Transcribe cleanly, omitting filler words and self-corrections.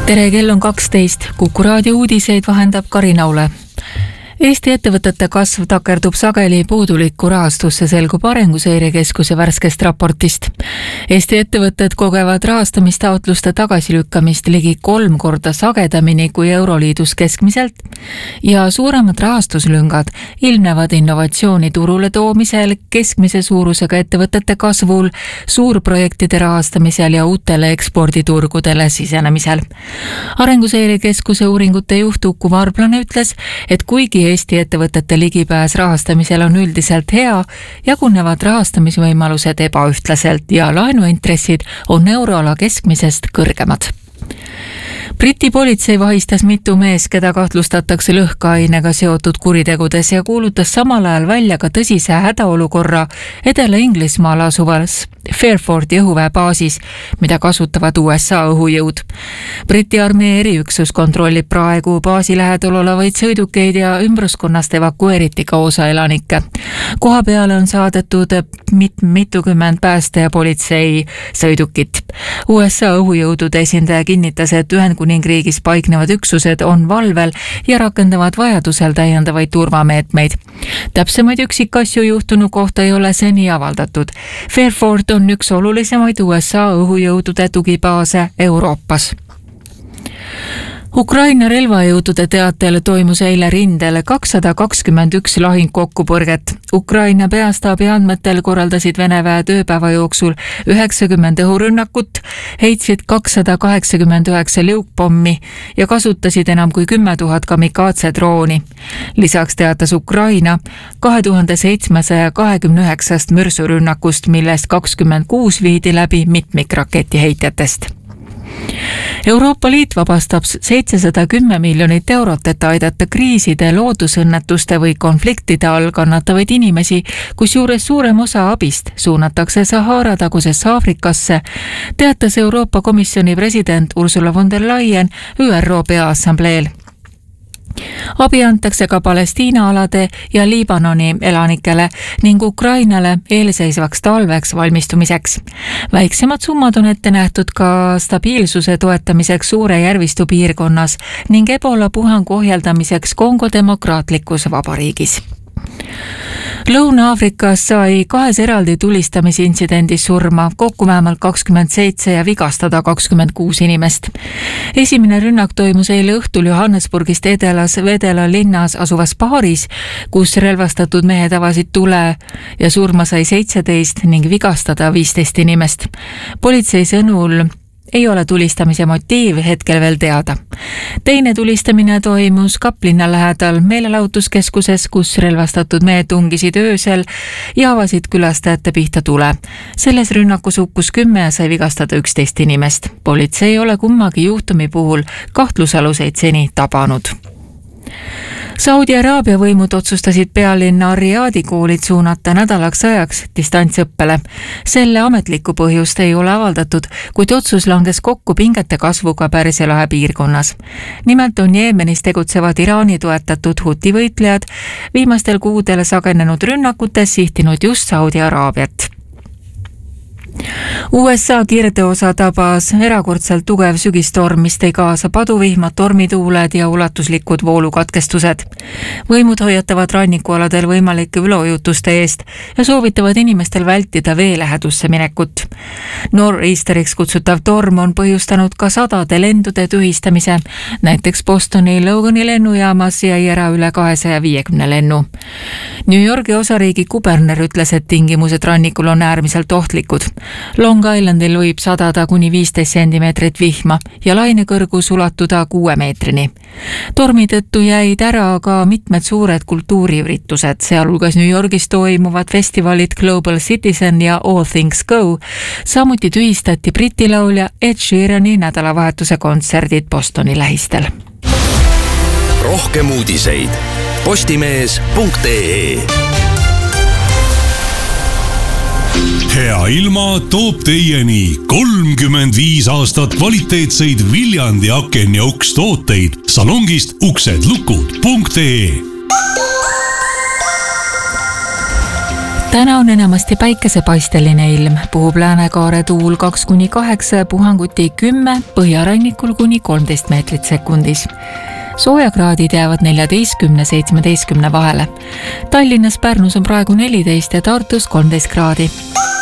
Tere, kell on 12. Kuku raadio uudiseid vahendab Karin Aule. Eesti ettevõtete kasv takerdub sageli puudulikku rahastusse, selgub Arenguseire Keskuse värskest raportist. Eesti ettevõtted kogevad rahastamistaotluste tagasilükkamist ligi 3 korda sagedamini kui Euroliidus keskmiselt ja suuremad rahastuslüngad ilmnevad innovatsiooni turule toomisel, keskmise suurusega ettevõtete kasvul, suurprojektide rahastamisel ja uutele eksporditurgudele sisenemisel. Arenguseire Keskuse uuringute juht Uku Varblane ütles, et kuigi Eesti ettevõtete ligipääs rahastamisel on üldiselt hea, jagunevad rahastamisvõimalused ebaühtlaselt ja laenuintressid on euroala keskmisest kõrgemad. Briti politsei vahistas mitu mees, keda kahtlustatakse lõhkeainega seotud kuritegudes ja kuulutas samal ajal välja ka tõsise hädaolukorra Edela-Inglismaal asuvas Fairfordi õhuväebaasis, mida kasutavad USA õhujõud. Briti armee eriüksus kontrollib praegu baasi lähedal olevaid sõidukeid ja ümbruskonnast evakueeriti ka osa elanikke. Koha peale on saadetud mitukümmend pääste ja politsei sõidukit. USA õhujõudude esindaja kinnitas, et Ühendkuningriigis paiknevad üksused on valvel ja rakendavad vajadusel täiendavaid turvameetmeid. Täpsemaid üksikasju juhtunu kohta ei ole seni avaldatud. Fairford on üks olulisemaid USA õhujõudude tugibaase Euroopas. Ukraina relvajõudude teatel toimus eile rindel 221 lahingkokkupõrget. Ukraina peastaabi andmetel korraldasid Vene väed ööpäeva jooksul 90 õhurünnakut, heitsid 289 liukpommi ja kasutasid enam kui 10 000 kamikaatsedrooni. Lisaks teatas Ukraina 2729 mürsurünnakust, millest 26 viidi läbi mitmikraketiheitjatest. Euroopa Liit vabastab 710 miljonit eurot, et aidata kriiside, loodusõnnetuste või konfliktide all kannatavaid inimesi, kusjuures suurem osa abist suunatakse Sahara tagusesse Aafrikasse, teatas Euroopa Komisjoni president Ursula von der Leyen ÜRO Peaassambleel. Abi antakse ka Palestiina alade ja Liibanoni elanikele ning Ukrainale eelseisvaks talveks valmistumiseks. Väiksemad summad on ette nähtud ka stabiilsuse toetamiseks suure järvistu piirkonnas ning Ebola puhangu ohjeldamiseks Kongo demokraatlikus vabariigis. Lõuna-Aafrikas sai 2 eraldi tulistamisintsidendis surma, kokku vähemalt 27 ja vigastada 26 inimest. Esimene rünnak toimus eile õhtul Johannesburgist edelas Vedela linnas asuvas baaris, kus relvastatud mehed avasid tule ja surma sai 17 ning vigastada 15 inimest. Politsei sõnul ei ole tulistamise motiiv hetkel veel teada. Teine tulistamine toimus Kaplinna lähedal meelelahutuskeskuses, kus relvastatud mehed tungisid öösel ja avasid külastajate pihta tule. Selles rünnakus hukkus 10 ja sai vigastada 11 inimest. Politsei ei ole kummagi juhtumi puhul kahtlusaluseid seni tabanud. Saudi Araabia võimud otsustasid pealinna Riadi koolid suunata nädalaks ajaks distantsõppele. Selle ametlikku põhjust ei ole avaldatud, kuid otsus langes kokku pingete kasvuga Pärsia lahe piirkonnas. Nimelt on Jeemenis tegutsevad Iraani toetatud Huti võitlejad viimastel kuudel sagenenud rünnakutes sihtinud just Saudi Araabiat. USA kirdeosa tabas erakordselt tugev sügistorm, mis tõi kaasa paduvihmad, tormituuled ja ulatuslikud voolukatkestused. Võimud hoiatavad rannikualadel võimalike üleujutuste eest ja soovitavad inimestel vältida vee lähedusse minekut. Nor'easteriks kutsutav torm on põhjustanud ka 100 lendude tühistamise. Näiteks Bostoni Logani lennujaamas jäi ära üle 250 lennu. New Yorgi osariigi kuberner ütles, et tingimused rannikul on äärmiselt ohtlikud. Long Islandil võib sadada kuni 15 sentimeetrit vihma ja lainekõrgus ulatuda 6 meetrini. Tormi tõttu jäid ära ka mitmed suured kultuuriüritused, sealhulgas New Yorgis toimuvad festivalid Global Citizen ja All Things Go. Samuti tühistati Briti laulja Ed Sheerani nädalavahetuse kontserdid Bostoni lähistel. Rohkem uudiseid postimees.ee. Hea ilma toob teieni 35 aastat kvaliteetseid Viljandi aken ja uks tooteid salongist uksedlukud.ee. täna on enamasti päikesepaisteline ilm, puhub Läänekaare tuul 2-8 ja puhanguti 10, põhjarannikul kuni 13 meetrit sekundis. Soojakraadid jäävad 14-17 vahele. Tallinnas, Pärnus on praegu 14 ja Tartus 13 kraadi.